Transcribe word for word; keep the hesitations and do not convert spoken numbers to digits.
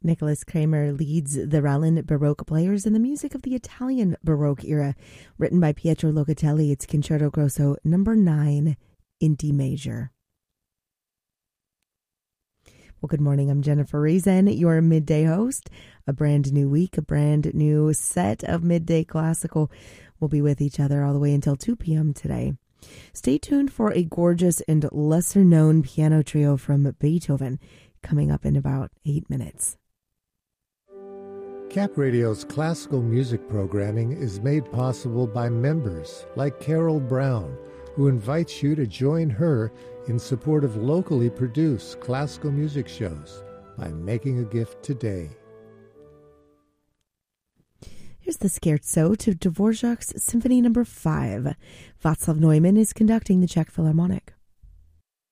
Nicholas Kramer leads the Rallin Baroque players in the music of the Italian Baroque era. Written by Pietro Locatelli, it's Concerto Grosso number nine in D major. Well, good morning. I'm Jennifer Reason, your midday host. A brand new week, a brand new set of Midday Classical. We'll be with each other all the way until two p.m. today. Stay tuned for a gorgeous and lesser-known piano trio from Beethoven coming up in about eight minutes. Cap Radio's classical music programming is made possible by members like Carol Brown, who invites you to join her in support of locally produced classical music shows by making a gift today. Here's the Scherzo to Dvorak's Symphony Number five. Václav Neumann is conducting the Czech Philharmonic.